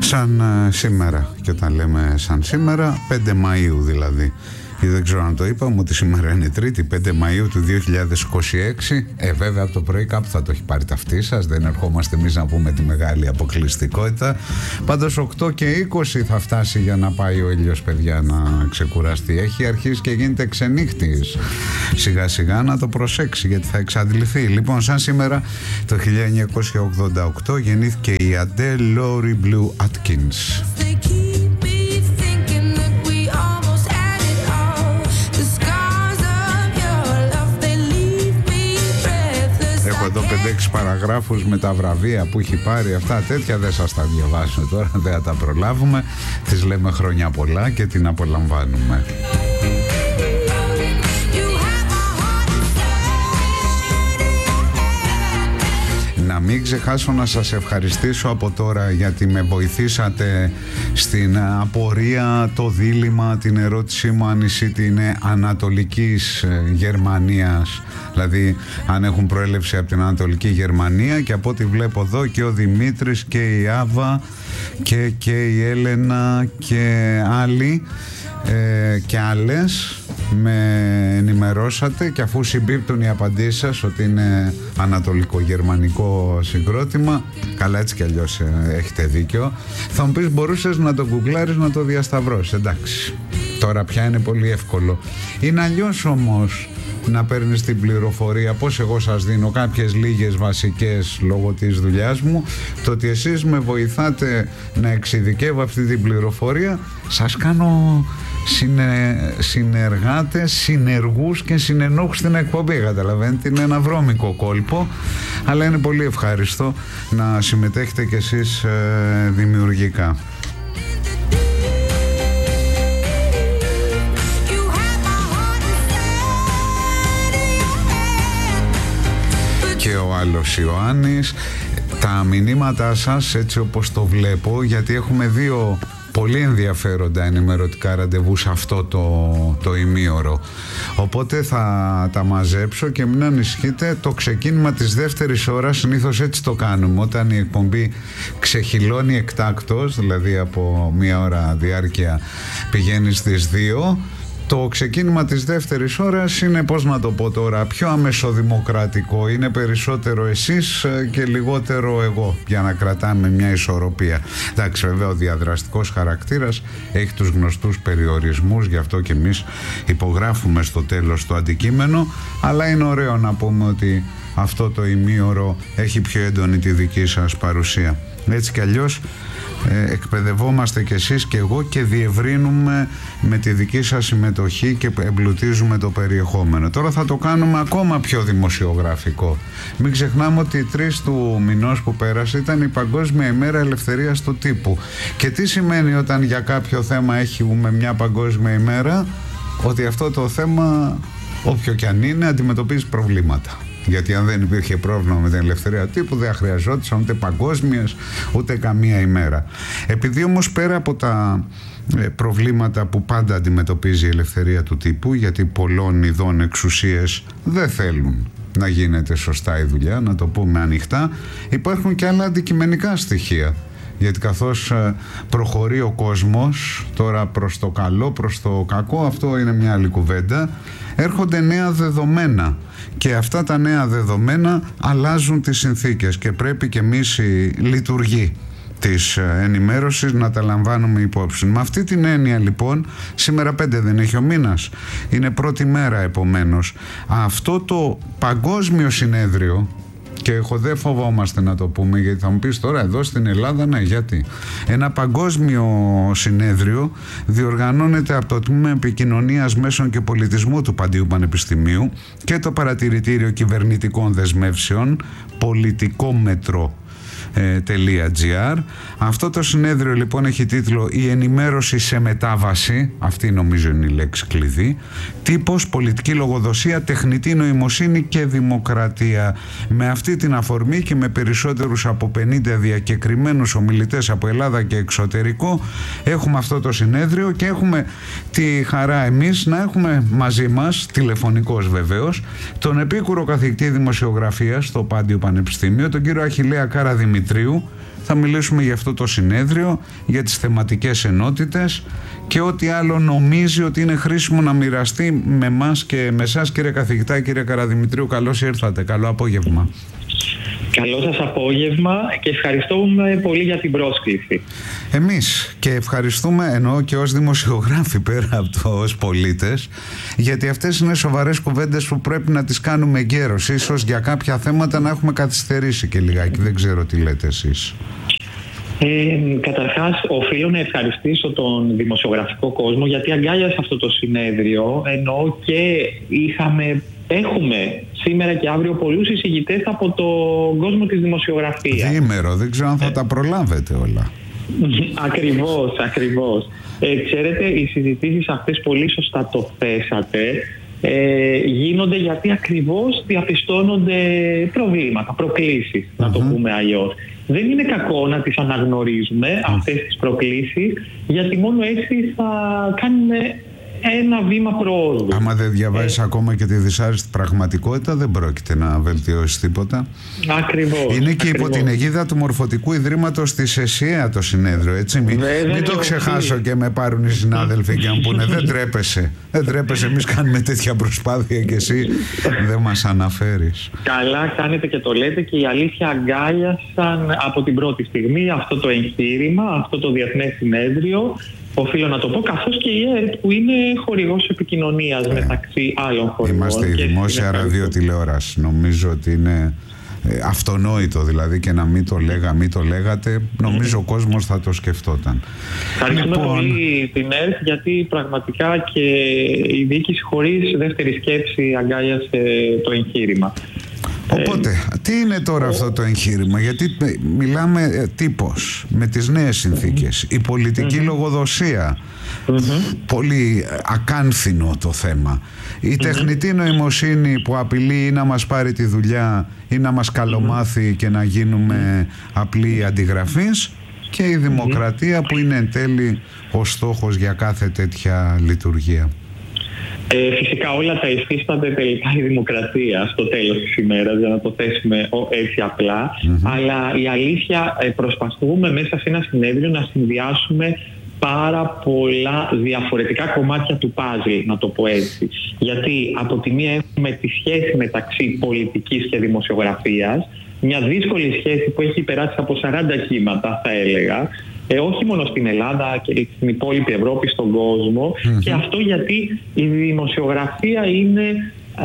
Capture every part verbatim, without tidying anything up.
Σαν uh, σήμερα, και όταν λέμε σαν σήμερα, πέντε Μαΐου δηλαδή. Δεν ξέρω αν το είπαμε ότι σήμερα είναι Τρίτη, πέντε Μαΐου του δύο χιλιάδες είκοσι έξι. Ε, βέβαια από το πρωί κάπου θα το έχει πάρει ταυτί σας. Δεν ερχόμαστε εμείς να πούμε τη μεγάλη αποκλειστικότητα. Πάντως οκτώ και είκοσι θα φτάσει για να πάει ο ήλιος, παιδιά, να ξεκουραστεί. Έχει αρχίσει και γίνεται ξενύχτης. Σιγά σιγά να το προσέξει, γιατί θα εξαντληθεί. Λοιπόν, σαν σήμερα το χίλια εννιακόσια ογδόντα οκτώ γεννήθηκε η Adele Laurie Blue Atkins. Έχω εδώ πέντε έξι παραγράφους με τα βραβεία που έχει πάρει, αυτά τέτοια δεν σας τα διαβάσω τώρα, δεν θα τα προλάβουμε. Τις λέμε χρόνια πολλά και την απολαμβάνουμε. Να μην ξεχάσω να σας ευχαριστήσω από τώρα, γιατί με βοηθήσατε στην απορία, το δίλημμα, την ερώτησή μου αν η City είναι ανατολικής Γερμανίας, δηλαδή αν έχουν προέλευση από την Ανατολική Γερμανία, και από ό,τι βλέπω εδώ και ο Δημήτρης και η Άβα και, και η Έλενα και άλλοι ε, και άλλες με ενημερώσατε, και αφού συμπίπτουν οι απαντήσεις σας ότι είναι ανατολικογερμανικό συγκρότημα, καλά, έτσι κι αλλιώς έχετε δίκιο. Θα μου πεις, μπορούσες να το γκουγκλάρεις, να το διασταυρώσεις, εντάξει, τώρα πια είναι πολύ εύκολο. Είναι αλλιώς όμως να παίρνεις την πληροφορία, πως εγώ σας δίνω κάποιες λίγες βασικές λόγω της δουλειάς μου. Το ότι εσείς με βοηθάτε να εξειδικεύω αυτή την πληροφορία, σας κάνω συνε... συνεργάτες, συνεργούς και συνενόχους στην εκπομπή, καταλαβαίνετε, είναι ένα βρώμικο κόλπο, αλλά είναι πολύ ευχάριστο να συμμετέχετε κι εσείς ε, δημιουργικά. Και ο άλλος Ιωάννης, τα μηνύματά σας έτσι όπως το βλέπω, γιατί έχουμε δύο πολύ ενδιαφέροντα ενημερωτικά ραντεβού σε αυτό το, το ημίωρο, οπότε θα τα μαζέψω και μην ανησυχείτε. Το ξεκίνημα της δεύτερης ώρας συνήθως έτσι το κάνουμε, όταν η εκπομπή ξεχυλώνει εκτάκτως, δηλαδή από μία ώρα διάρκεια πηγαίνει στις δύο. Το ξεκίνημα της δεύτερης ώρας είναι, πώς να το πω τώρα, πιο αμεσοδημοκρατικό. Είναι περισσότερο εσείς και λιγότερο εγώ, για να κρατάμε μια ισορροπία. Εντάξει, βέβαια ο διαδραστικός χαρακτήρας έχει τους γνωστούς περιορισμούς, γι' αυτό και εμείς υπογράφουμε στο τέλος το αντικείμενο, αλλά είναι ωραίο να πούμε ότι αυτό το ημίωρο έχει πιο έντονη τη δική σας παρουσία. Έτσι κι αλλιώς Ε, εκπαιδευόμαστε κι εσείς και εγώ και διευρύνουμε με τη δική σας συμμετοχή και εμπλουτίζουμε το περιεχόμενο. Τώρα θα το κάνουμε ακόμα πιο δημοσιογραφικό. Μην ξεχνάμε ότι η τρεις του μηνός που πέρασε ήταν η Παγκόσμια ημέρα ελευθερίας του τύπου. Και τι σημαίνει όταν για κάποιο θέμα έχουμε μια Παγκόσμια ημέρα? Ότι αυτό το θέμα, όποιο κι αν είναι, αντιμετωπίζει προβλήματα. Γιατί αν δεν υπήρχε πρόβλημα με την ελευθερία τύπου, δεν χρειαζόταν ούτε παγκόσμιες ούτε καμία ημέρα. Επειδή όμως πέρα από τα προβλήματα που πάντα αντιμετωπίζει η ελευθερία του τύπου, γιατί πολλών ειδών εξουσίες δεν θέλουν να γίνεται σωστά η δουλειά, να το πούμε ανοιχτά, υπάρχουν και άλλα αντικειμενικά στοιχεία. Γιατί καθώς προχωρεί ο κόσμος τώρα προς το καλό, προς το κακό, αυτό είναι μια άλλη κουβέντα, έρχονται νέα δεδομένα και αυτά τα νέα δεδομένα αλλάζουν τις συνθήκες και πρέπει και εμείς οι λειτουργοί της ενημέρωσης να τα λαμβάνουμε υπόψη. Με αυτή την έννοια λοιπόν, σήμερα πέντε δεν έχει ο μήνας, είναι πρώτη μέρα, επομένως αυτό το παγκόσμιο συνέδριο, και εγώ δεν φοβόμαστε να το πούμε, γιατί θα μου πεις τώρα εδώ στην Ελλάδα, ναι, γιατί ένα παγκόσμιο συνέδριο διοργανώνεται από το Τμήμα Επικοινωνίας Μέσων και Πολιτισμού του Παντίου Πανεπιστημίου και το Παρατηρητήριο Κυβερνητικών Δεσμεύσεων πολιτικόμετρο .gr. Αυτό το συνέδριο λοιπόν έχει τίτλο «Η ενημέρωση σε μετάβαση», αυτή νομίζω είναι η λέξη κλειδί, τύπος, πολιτική λογοδοσία, τεχνητή νοημοσύνη και δημοκρατία. Με αυτή την αφορμή και με περισσότερους από πενήντα διακεκριμένους ομιλητές από Ελλάδα και εξωτερικό έχουμε αυτό το συνέδριο και έχουμε τη χαρά εμείς να έχουμε μαζί μας, τηλεφωνικός βεβαίως, τον επίκουρο καθηγητή δημοσιογραφίας στο Πάντιο Πανεπιστήμιο, τον κύριο Αχιλλέα Καραδημητρίου, Θα μιλήσουμε για αυτό το συνέδριο, για τις θεματικές ενότητες και ό,τι άλλο νομίζει ότι είναι χρήσιμο να μοιραστεί με εμάς και με εσάς, κύριε καθηγητά, κύριε Καραδημητρίου. Καλώς ήρθατε. Καλό απόγευμα. Καλό σας απόγευμα και ευχαριστούμε πολύ για την πρόσκληση. Εμείς και ευχαριστούμε, εννοώ και ως δημοσιογράφοι πέρα από το ως πολίτες, γιατί αυτές είναι σοβαρές κουβέντες που πρέπει να τις κάνουμε εγκαίρως. Ίσως για κάποια θέματα να έχουμε καθυστερήσει και λιγάκι. Δεν ξέρω τι λέτε εσείς. Ε, καταρχάς, οφείλω να ευχαριστήσω τον δημοσιογραφικό κόσμο γιατί αγκάλιασε αυτό το συνέδριο, ενώ και είχαμε... Έχουμε σήμερα και αύριο πολλούς εισηγητές από τον κόσμο της δημοσιογραφίας. Διήμερο, δεν ξέρω αν θα ε... τα προλάβετε όλα. Ακριβώς, ακριβώς. Ε, ξέρετε, οι συζητήσεις αυτές πολύ σωστά το θέσατε. Ε, γίνονται γιατί ακριβώς διαπιστώνονται προβλήματα, προκλήσεις, mm-hmm. να το πούμε αλλιώς. Δεν είναι κακό να τις αναγνωρίζουμε mm. αυτές τις προκλήσεις, γιατί μόνο έτσι θα κάνουμε ένα βήμα προόδου. Άμα δεν διαβάζεις ε... ακόμα και τη δυσάρεστη πραγματικότητα, δεν πρόκειται να βελτιώσει τίποτα. Ακριβώς. Είναι και ακριβώς. υπό την αιγίδα του Μορφωτικού Ιδρύματος της ΕΣΥΑ το συνέδριο, έτσι. Μην, μην το ξεχάσω και με πάρουν οι συνάδελφοι και αν πούνε δεν τρέπεσαι. Δεν τρέπεσαι, εμείς κάνουμε τέτοια προσπάθεια και εσύ δεν μας αναφέρεις. Καλά κάνετε και το λέτε, και η αλήθεια αγκάλιασαν από την πρώτη στιγμή αυτό το εγχείρημα, αυτό το Διεθνές Συνέδριο. Οφείλω να το πω, καθώς και η ΕΡΤ που είναι χορηγός επικοινωνίας ε, μεταξύ άλλων χορηγών. Είμαστε η δημόσια ραδιοτηλεόραση. Νομίζω ότι είναι ε, αυτονόητο, δηλαδή, και να μην το λέγα, μην το λέγατε, νομίζω ο κόσμος θα το σκεφτόταν. Ευχαριστούμε λοιπόν... πολύ την ΕΡΤ, γιατί πραγματικά και η διοίκηση χωρίς δεύτερη σκέψη αγκάλιασε το εγχείρημα. Οπότε, τι είναι τώρα αυτό το εγχείρημα, γιατί μιλάμε ε, τύπος με τις νέες συνθήκες, η πολιτική mm-hmm. λογοδοσία, mm-hmm. πολύ ακάνθινο το θέμα, η mm-hmm. τεχνητή νοημοσύνη που απειλεί ή να μας πάρει τη δουλειά ή να μας καλομάθει mm-hmm. και να γίνουμε απλοί αντιγραφείς, και η δημοκρατία mm-hmm. που είναι εν τέλει ο στόχος για κάθε τέτοια λειτουργία. Ε, φυσικά όλα τα υφίστανται τελικά η δημοκρατία στο τέλος της ημέρας, για να το θέσουμε έτσι απλά. Mm-hmm. Αλλά η αλήθεια, προσπαθούμε μέσα σε ένα συνέδριο να συνδυάσουμε πάρα πολλά διαφορετικά κομμάτια του παζλ, να το πω έτσι. Γιατί από τη μία έχουμε τη σχέση μεταξύ πολιτικής και δημοσιογραφίας, μια δύσκολη σχέση που έχει περάσει από σαράντα κύματα, θα έλεγα, Ε, όχι μόνο στην Ελλάδα και στην υπόλοιπη Ευρώπη, στον κόσμο. Mm-hmm. Και αυτό γιατί η δημοσιογραφία είναι, α,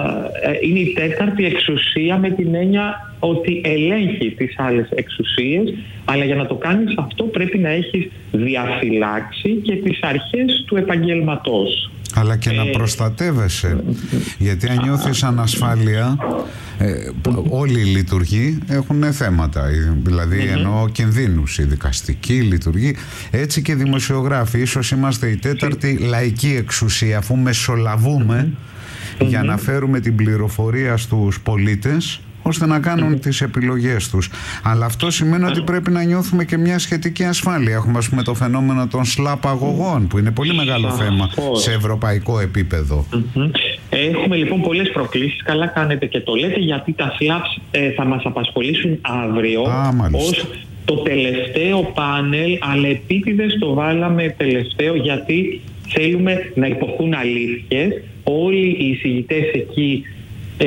είναι η τέταρτη εξουσία, με την έννοια ότι ελέγχει τις άλλες εξουσίες, αλλά για να το κάνεις αυτό πρέπει να έχεις διαφυλάξει και τις αρχές του επαγγελματός. Αλλά και ε... να προστατεύεσαι, γιατί αν νιώθεις ανασφάλεια, ε, όλοι οι λειτουργοί έχουν θέματα, δηλαδή mm-hmm. εννοώ κινδύνους, η δικαστική λειτουργεί, έτσι και οι δημοσιογράφοι. Ίσως είμαστε η τέταρτη λαϊκή εξουσία, αφού μεσολαβούμε mm-hmm. για να φέρουμε την πληροφορία στους πολίτες, ώστε να κάνουν mm-hmm. τις επιλογές τους. Αλλά αυτό σημαίνει ότι πρέπει να νιώθουμε και μια σχετική ασφάλεια. Έχουμε, ας πούμε, το φαινόμενο των σλαπ αγωγών, που είναι πολύ μεγάλο mm-hmm. θέμα σε ευρωπαϊκό επίπεδο. Mm-hmm. Έχουμε λοιπόν πολλές προκλήσεις. Καλά κάνετε και το λέτε, γιατί τα σλαπς ε, θα μας απασχολήσουν αύριο ως το τελευταίο πάνελ, αλλά επίτηδες το βάλαμε τελευταίο γιατί θέλουμε να υποθούν αλήθειες. Όλοι οι εισηγητές εκεί ε,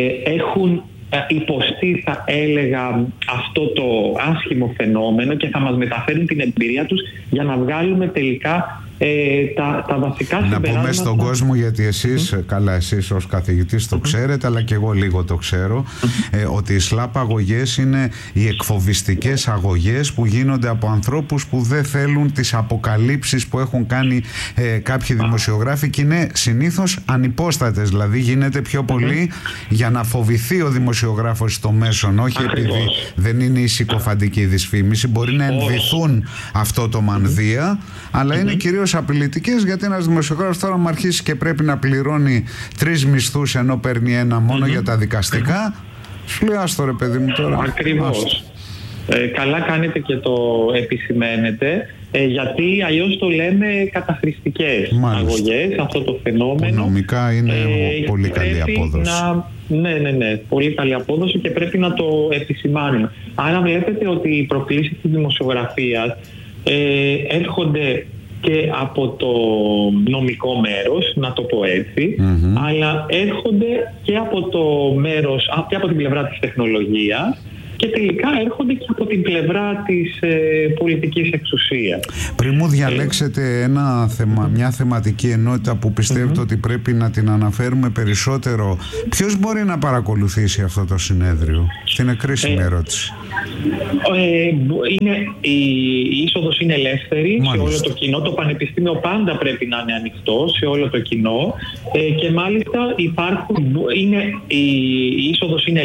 έχουν υποστεί, θα έλεγα, αυτό το άσχημο φαινόμενο και θα μας μεταφέρουν την εμπειρία τους για να βγάλουμε τελικά ε, τα, τα βασικά συμπεράσματα. Να πούμε στον κόσμο, γιατί εσείς, mm. καλά εσείς ως καθηγητής το mm. ξέρετε, αλλά και εγώ λίγο το ξέρω, mm. ε, ότι οι σλαπ αγωγές είναι οι εκφοβιστικές αγωγές που γίνονται από ανθρώπους που δεν θέλουν τις αποκαλύψεις που έχουν κάνει ε, κάποιοι δημοσιογράφοι, και είναι συνήθως ανυπόστατες, δηλαδή γίνεται πιο πολύ mm. για να φοβηθεί ο δημοσιογράφος στο μέσον, όχι Ακριβώς. επειδή δεν είναι η συκοφαντική δυσφήμιση, μπορεί να ενδυθούν αυτό το μανδύα, αλλά mm-hmm. είναι κυρίως απειλητικές, γιατί ένας δημοσιογράφος τώρα μου αρχίσει και πρέπει να πληρώνει τρεις μισθούς ενώ παίρνει ένα μόνο mm-hmm. για τα δικαστικά, σου λέει άστο ρε παιδί μου τώρα. Ακριβώς. Ε, καλά κάνετε και το επισημαίνετε, ε, γιατί αλλιώς το λέμε καταχρηστικές αγωγές, αυτό το φαινόμενο. Που νομικά είναι ε, πολύ καλή απόδοση. Να, ναι, ναι, ναι, πολύ καλή απόδοση και πρέπει να το επισημάνουμε. Άρα βλέπετε ότι οι προκλήσεις της δημοσιογραφίας ε, έρχονται και από το νομικό μέρος, να το πω έτσι, mm-hmm. αλλά έρχονται και από το μέρος, και από την πλευρά της τεχνολογίας και τελικά έρχονται και από την πλευρά της ε, πολιτικής εξουσίας. Πριν μου διαλέξετε ένα θεμα, μια θεματική ενότητα που πιστεύετε mm-hmm. ότι πρέπει να την αναφέρουμε περισσότερο, ποιος μπορεί να παρακολουθήσει αυτό το συνέδριο? Αυτή είναι κρίσιμη ε, ερώτηση. Ε, είναι, η, η είσοδος είναι ελεύθερη. Μάλιστα. Σε όλο το κοινό. Το πανεπιστήμιο πάντα πρέπει να είναι ανοιχτό σε όλο το κοινό ε, και μάλιστα υπάρχουν, είναι, η, η είσοδος είναι